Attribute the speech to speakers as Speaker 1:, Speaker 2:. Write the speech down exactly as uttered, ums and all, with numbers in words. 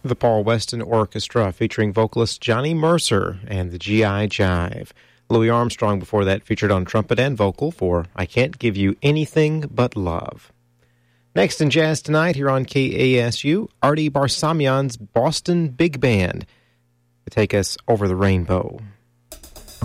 Speaker 1: The Paul Weston Orchestra featuring vocalist Johnny Mercer and the G I Jive. Louis Armstrong before that featured on trumpet and vocal for I Can't Give You Anything But Love. Next in Jazz Tonight here on K A S U, Artie Barsamian's Boston Big Band to take us over the rainbow.